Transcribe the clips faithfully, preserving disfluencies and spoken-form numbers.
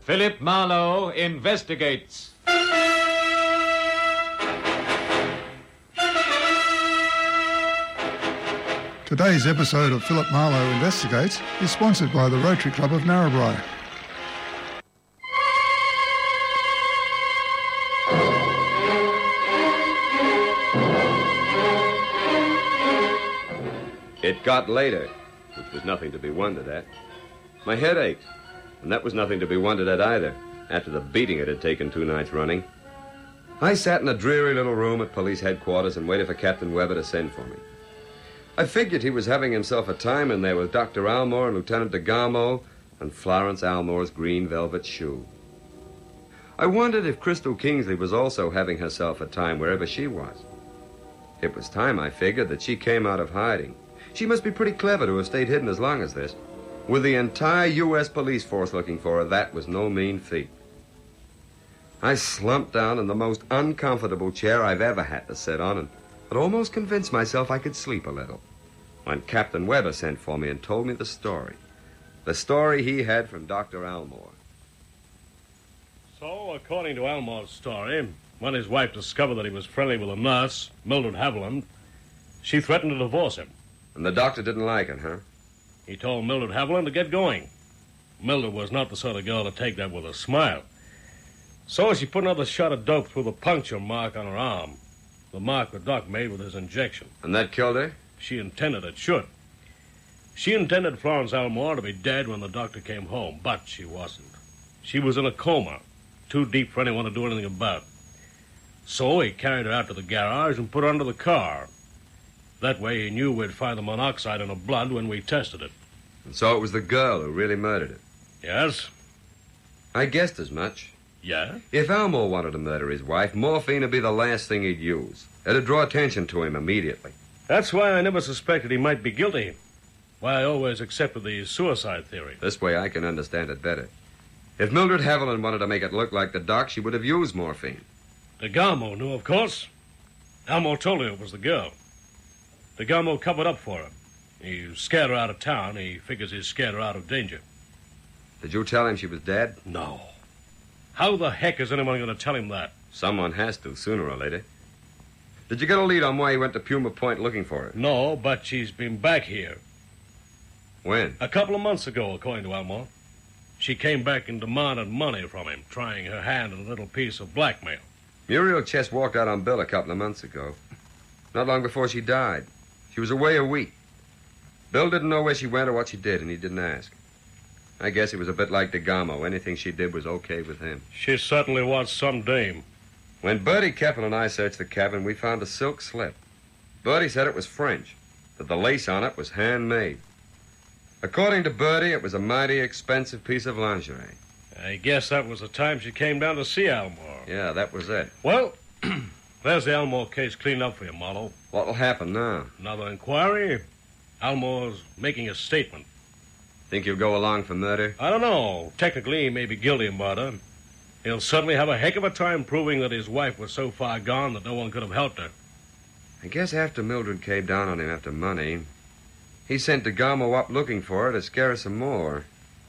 Philip Marlowe investigates. Today's episode of Philip Marlowe Investigates is sponsored by the Rotary Club of Narrabri. It got later, which was nothing to be wondered at. My head ached, and that was nothing to be wondered at either, after the beating it had taken two nights running. I sat in a dreary little room at police headquarters and waited for Captain Weber to send for me. I figured he was having himself a time in there with Doctor Almore and Lieutenant DeGamo and Florence Almore's green velvet shoe. I wondered if Crystal Kingsley was also having herself a time wherever she was. It was time, I figured, that she came out of hiding. She must be pretty clever to have stayed hidden as long as this. With the entire U S police force looking for her, that was no mean feat. I slumped down in the most uncomfortable chair I've ever had to sit on and had almost convinced myself I could sleep a little when Captain Weber sent for me and told me the story. The story he had from Doctor Almore. So, according to Almore's story, when his wife discovered that he was friendly with a nurse, Mildred Haviland, she threatened to divorce him. And the doctor didn't like it, huh? He told Mildred Haviland to get going. Mildred was not the sort of girl to take that with a smile. So she put another shot of dope through the puncture mark on her arm. The mark the doc made with his injection. And that killed her? She intended it should. She intended Florence Almore to be dead when the doctor came home, but she wasn't. She was in a coma, too deep for anyone to do anything about. So he carried her out to the garage and put her under the car. That way he knew we'd find the monoxide in her blood when we tested it. And so it was the girl who really murdered it? Yes. I guessed as much. Yeah? If Almore wanted to murder his wife, morphine would be the last thing he'd use. It'd draw attention to him immediately. That's why I never suspected he might be guilty. Why I always accepted the suicide theory. This way I can understand it better. If Mildred Haviland wanted to make it look like the doc, she would have used morphine. DeGamo knew, of course. Almore told her it was the girl. DeGamo covered up for her. He scared her out of town. He figures he scared her out of danger. Did you tell him she was dead? No. How the heck is anyone going to tell him that? Someone has to, sooner or later. Did you get a lead on why he went to Puma Point looking for her? No, but she's been back here. When? A couple of months ago, according to Almore. She came back and demanded money from him, trying her hand at a little piece of blackmail. Muriel Chess walked out on Bill a couple of months ago. Not long before she died. She was away a week. Bill didn't know where she went or what she did, and he didn't ask. I guess he was a bit like DeGamo. Anything she did was okay with him. She certainly was some dame. When Bertie Keppel and I searched the cabin, we found a silk slip. Bertie said it was French, that the lace on it was handmade. According to Bertie, it was a mighty expensive piece of lingerie. I guess that was the time she came down to see Almore. Yeah, that was it. Well, there's the Almore case cleaned up for you, Marlowe. What'll happen now? Another inquiry. Almore's making a statement. Think he'll go along for murder? I don't know. Technically, he may be guilty of murder. He'll certainly have a heck of a time proving that his wife was so far gone that no one could have helped her. I guess after Mildred came down on him after money, he sent DeGamo up looking for her to scare her some more.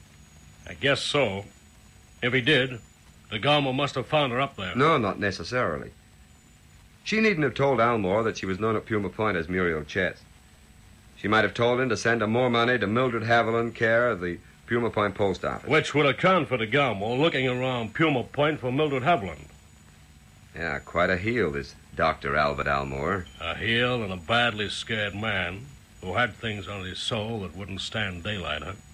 I guess so. If he did, DeGamo must have found her up there. No, not necessarily. She needn't have told Almore that she was known at Puma Point as Muriel Chess. She might have told him to send her more money to Mildred Haviland, care of the Puma Point post office. Which would account for DeGamo looking around Puma Point for Mildred Haviland. Yeah, quite a heel, this Doctor Albert Almore. A heel and a badly scared man who had things on his soul that wouldn't stand daylight, huh?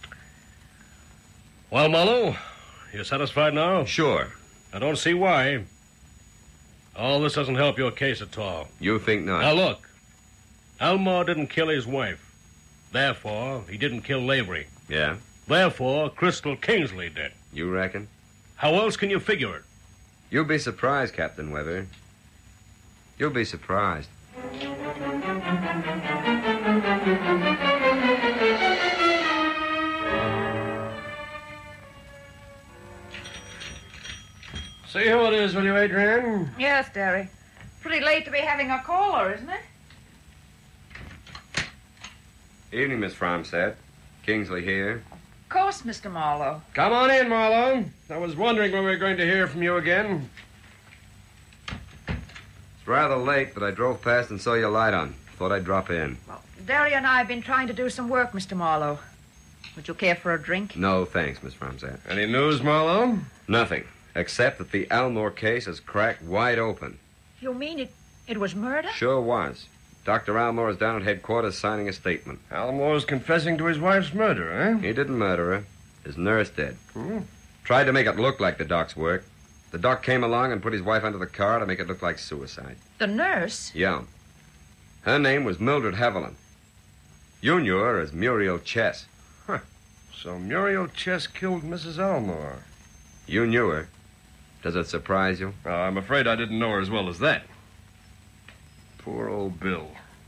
Well, Marlowe, you satisfied now? Sure. I don't see why. All this doesn't help your case at all. You think not? Now, look. Almore didn't kill his wife. Therefore, he didn't kill Lavery. Yeah? Therefore, Crystal Kingsley did. You reckon? How else can you figure it? You'll be surprised, Captain Weber. You'll be surprised. See who it is, will you, Adrian? Yes, Derry. Pretty late to be having a caller, isn't it? Evening, Miss Fromstead. Kingsley here. course, Mister Marlowe. Come on in, Marlowe. I was wondering when we were going to hear from you again. It's rather late, but I drove past and saw your light on. Thought I'd drop in. Well, Derry and I have been trying to do some work, Mister Marlowe. Would you care for a drink? No, thanks, Miss Ramsay. Any news, Marlowe? Nothing, except that the Almore case is cracked wide open. You mean it, it was murder? Sure was. Doctor Almore is down at headquarters signing a statement. Almore's confessing to his wife's murder, eh? He didn't murder her. His nurse did. Hmm. Tried to make it look like the doc's work. The doc came along and put his wife under the car to make it look like suicide. The nurse? Yeah. Her name was Mildred Haviland. You knew her as Muriel Chess. So Muriel Chess killed Missus Almore. You knew her. Does it surprise you? Uh, I'm afraid I didn't know her as well as that. Poor old Bill.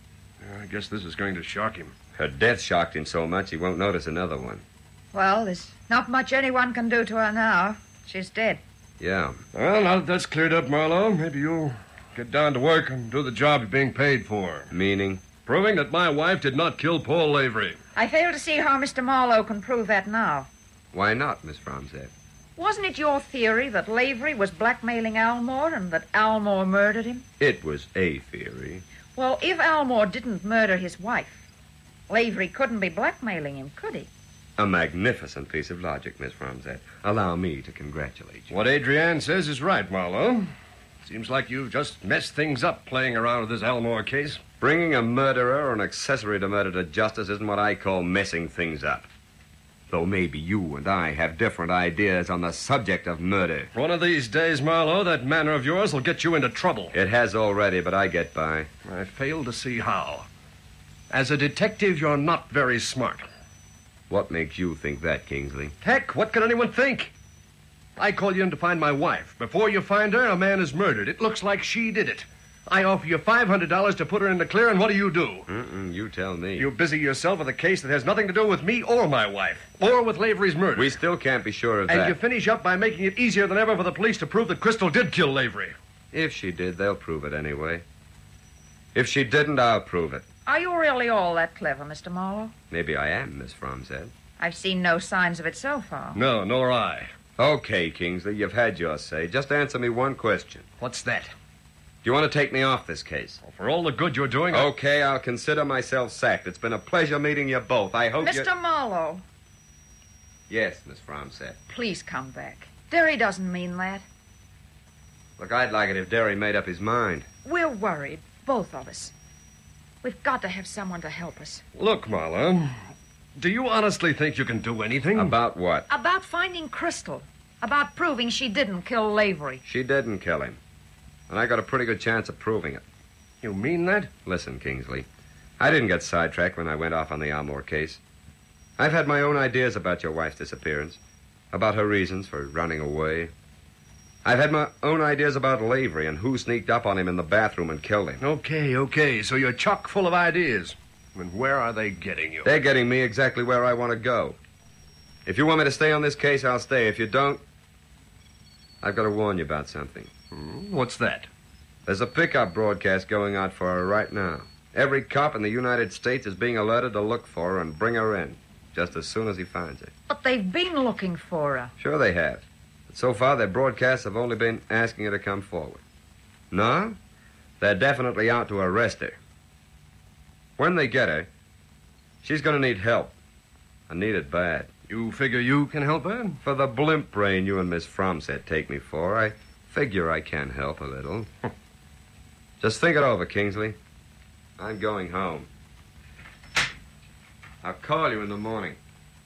I guess this is going to shock him. Her death shocked him so much he won't notice another one. Well, there's not much anyone can do to her now. She's dead. Yeah. Well, now that that's cleared up, Marlowe, maybe you'll get down to work and do the job you're being paid for. Meaning? Proving that my wife did not kill Paul Lavery. I fail to see how Mister Marlowe can prove that now. Why not, Miss Ramsay? Wasn't it your theory that Lavery was blackmailing Almore and that Almore murdered him? It was a theory. Well, if Almore didn't murder his wife, Lavery couldn't be blackmailing him, could he? A magnificent piece of logic, Miss Ramsay. Allow me to congratulate you. What Adrienne says is right, Marlowe. Seems like you've just messed things up playing around with this Almore case. Bringing a murderer or an accessory to murder to justice isn't what I call messing things up. Though maybe you and I have different ideas on the subject of murder. One of these days, Marlowe, that manner of yours will get you into trouble. It has already, but I get by. I fail to see how. As a detective, you're not very smart. What makes you think that, Kingsley? Heck, what can anyone think? I call you in to find my wife. Before you find her, a man is murdered. It looks like she did it. I offer you five hundred dollars to put her in the clear, and what do you do? Mm-mm, you tell me. You busy yourself with a case that has nothing to do with me or my wife, or with Lavery's murder. We still can't be sure of and that. you finish up by making it easier than ever for the police to prove that Crystal did kill Lavery. If she did, they'll prove it anyway. If she didn't, I'll prove it. Are you really all that clever, Mister Marlowe? Maybe I am, Miss Fromsett. I've seen no signs of it so far. No, nor I. Okay, Kingsley, you've had your say. Just answer me one question. What's that? Do you want to take me off this case? Well, for all the good you're doing... I... Okay, I'll consider myself sacked. It's been a pleasure meeting you both. I hope you... Mister Marlowe, Yes, Miss Fromsett. please come back. Derry doesn't mean that. Look, I'd like it if Derry made up his mind. We're worried, both of us. We've got to have someone to help us. Look, Marlowe, do you honestly think you can do anything? About what? About finding Crystal. About proving she didn't kill Lavery. She didn't kill him. And I got a pretty good chance of proving it. You mean that? Listen, Kingsley, I didn't get sidetracked when I went off on the Almore case. I've had my own ideas about your wife's disappearance, about her reasons for running away. I've had my own ideas about Lavery and who sneaked up on him in the bathroom and killed him. Okay, okay, so you're chock full of ideas. And where are they getting you? They're getting me exactly where I want to go. If you want me to stay on this case, I'll stay. If you don't, I've got to warn you about something. Hmm, what's that? There's a pickup broadcast going out for her right now. Every cop in the United States is being alerted to look for her and bring her in, just as soon as he finds her. But they've been looking for her. Sure they have. But so far, their broadcasts have only been asking her to come forward. No, they're definitely out to arrest her. When they get her, she's going to need help. I need it bad. You figure you can help her? For the blimp brain you and Miss Fromsett take me for, I figure I can help a little. Just think it over, Kingsley. I'm going home. I'll call you in the morning.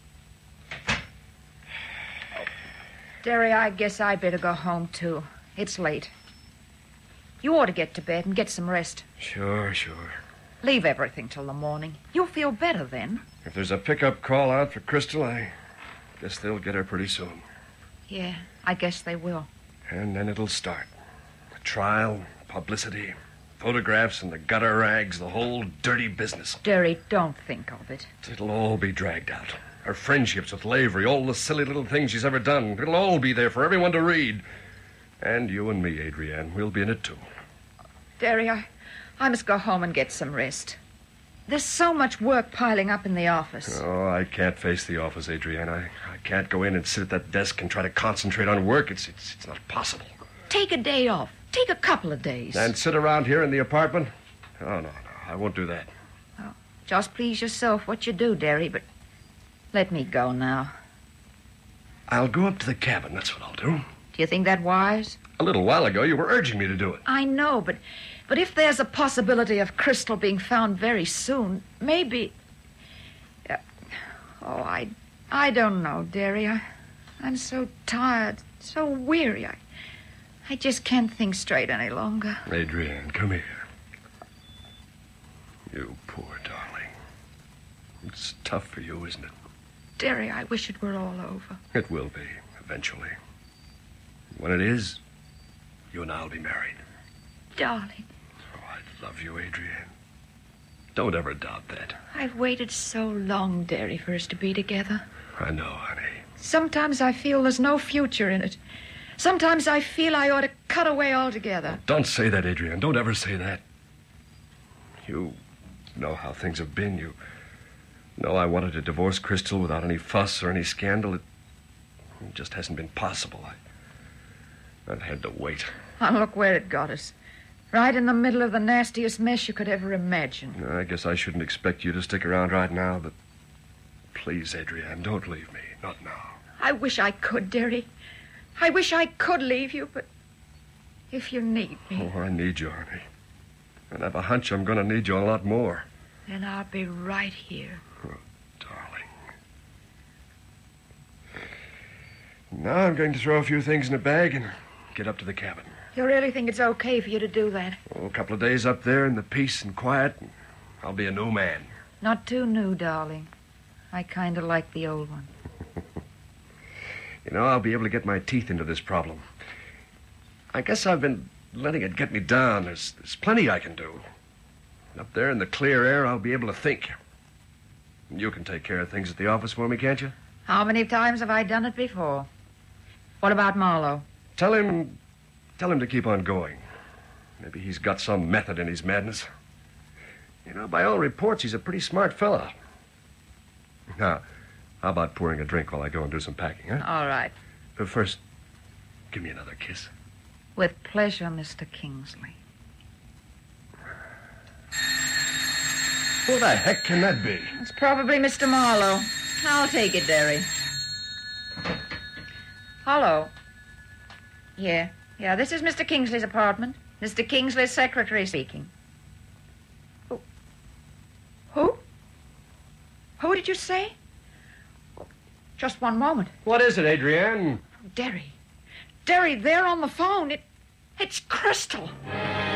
Derry, I guess I better go home, too. It's late. You ought to get to bed and get some rest. Sure, sure. Leave everything till the morning. You'll feel better then. If there's a pickup call out for Crystal, I guess they'll get her pretty soon. Yeah, I guess they will. And then it'll start. The trial, publicity, photographs and the gutter rags, the whole dirty business. Derry, don't think of it. It'll all be dragged out. Her friendships with Lavery, all the silly little things she's ever done. It'll all be there for everyone to read. And you and me, Adrienne, we'll be in it too. Derry, I, I must go home and get some rest. There's so much work piling up in the office. Oh, I can't face the office, Adrienne. I, I can't go in and sit at that desk and try to concentrate on work. It's, it's, it's not possible. Take a day off. Take a couple of days. And sit around here in the apartment? Oh, no, no, I won't do that. Oh, just please yourself what you do, Derry, but let me go now. I'll go up to the cabin, that's what I'll do. Do you think that wise? A little while ago, you were urging me to do it. I know, but but if there's a possibility of Crystal being found very soon, maybe... Uh, oh, I, I don't know, Derry. I, I'm so tired, so weary. I, I just can't think straight any longer. Adrienne, come here. You poor darling. It's tough for you, isn't it? Derry, I wish it were all over. It will be, eventually. When it is, you and I'll be married. Darling. Oh, I love you, Adrienne. Don't ever doubt that. I've waited so long, Derry, for us to be together. I know, honey. Sometimes I feel there's no future in it. Sometimes I feel I ought to cut away altogether. Don't say that, Adrienne. Don't ever say that. You know how things have been. You know I wanted to divorce Crystal without any fuss or any scandal. It, it just hasn't been possible. I, I've had to wait. And look where it got us. Right in the middle of the nastiest mess you could ever imagine. I guess I shouldn't expect you to stick around right now, but please, Adrienne, don't leave me. Not now. I wish I could, Derry. I wish I could leave you, but if you need me... Oh, I need you, honey. And I have a hunch I'm going to need you a lot more. Then I'll be right here. Oh, darling. Now I'm going to throw a few things in a bag and get up to the cabin. You really think it's okay for you to do that? Oh, a couple of days up there in the peace and quiet, and I'll be a new man. Not too new, darling. I kind of like the old one. You know, I'll be able to get my teeth into this problem. I guess I've been letting it get me down. There's, there's plenty I can do. Up there in the clear air, I'll be able to think. You can take care of things at the office for me, can't you? How many times have I done it before? What about Marlowe? Tell him... Tell him to keep on going. Maybe he's got some method in his madness. You know, by all reports, he's a pretty smart fella. Now, how about pouring a drink while I go and do some packing, huh? All right. But first, give me another kiss. With pleasure, Mister Kingsley. Who the heck can that be? It's probably Mister Marlowe. I'll take it, Derry. Hello. Yeah, yeah, this is Mister Kingsley's apartment. Mister Kingsley's secretary speaking. Who? Who? Who did you say? Just one moment. What is it, Adrienne? Derry. Derry, there on the phone. It, it's Crystal.